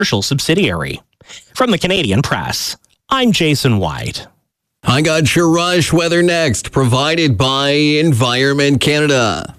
commercial subsidiary. From the Canadian Press, I'm Jason White. I got your rush weather next, provided by Environment Canada.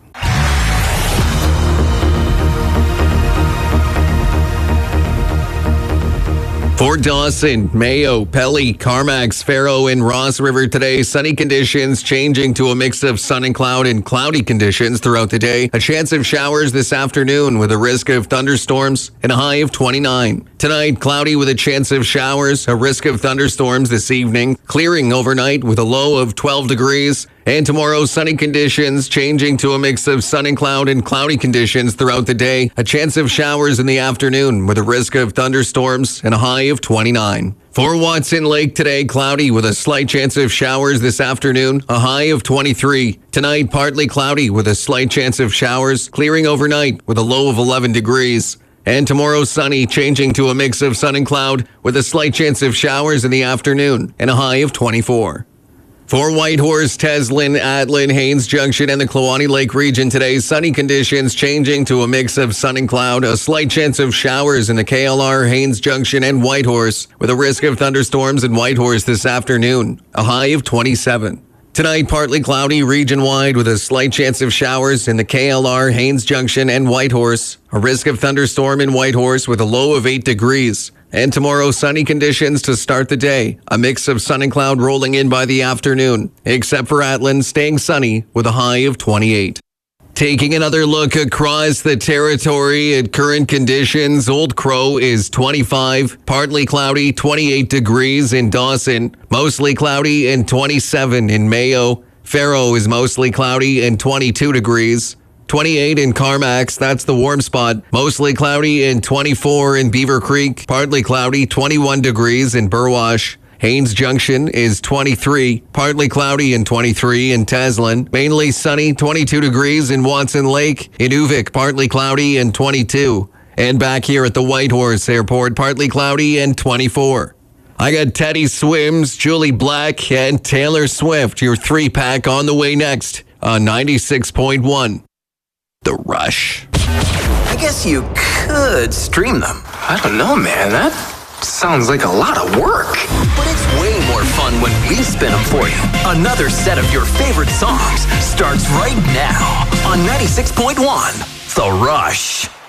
For Dawson, Mayo, Pelly, Carmacks, Faro, and Ross River today, sunny conditions changing to a mix of sun and cloud and cloudy conditions throughout the day. A chance of showers this afternoon with a risk of thunderstorms and a high of 29. Tonight, cloudy with a chance of showers, a risk of thunderstorms this evening, clearing overnight with a low of 12 degrees. And tomorrow, sunny conditions changing to a mix of sun and cloudy conditions throughout the day. A chance of showers in the afternoon with a risk of thunderstorms and a high of 29. For Watson Lake today, cloudy with a slight chance of showers this afternoon, a high of 23. Tonight, partly cloudy with a slight chance of showers, clearing overnight with a low of 11 degrees. And tomorrow, sunny, changing to a mix of sun and cloud with a slight chance of showers in the afternoon and a high of 24. For Whitehorse, Teslin, Atlin, Haines Junction, and the Kluane Lake region today, sunny conditions changing to a mix of sun and cloud, a slight chance of showers in the KLR, Haines Junction, and Whitehorse, with a risk of thunderstorms in Whitehorse this afternoon, a high of 27. Tonight, partly cloudy region-wide with a slight chance of showers in the KLR, Haines Junction, and Whitehorse, a risk of thunderstorm in Whitehorse with a low of 8 degrees. And tomorrow, sunny conditions to start the day. A mix of sun and cloud rolling in by the afternoon, except for Atlin, staying sunny with a high of 28. Taking another look across the territory at current conditions, Old Crow is 25, partly cloudy, 28 degrees in Dawson, mostly cloudy and 27 in Mayo. Faro is mostly cloudy and 22 degrees. 28 in Carmacks, that's the warm spot. Mostly cloudy and 24 in Beaver Creek. Partly cloudy, 21 degrees in Burwash. Haines Junction is 23. Partly cloudy and 23 in Teslin. Mainly sunny, 22 degrees in Watson Lake. Inuvik, partly cloudy and 22. And back here at the Whitehorse Airport, partly cloudy and 24. I got Teddy Swims, Julie Black, and Taylor Swift. Your 3-pack on the way next on 96.1. The Rush. I guess you could stream them. I don't know, man. That sounds like a lot of work. But it's way more fun when we spin them for you. Another set of your favorite songs starts right now on 96.1. The Rush.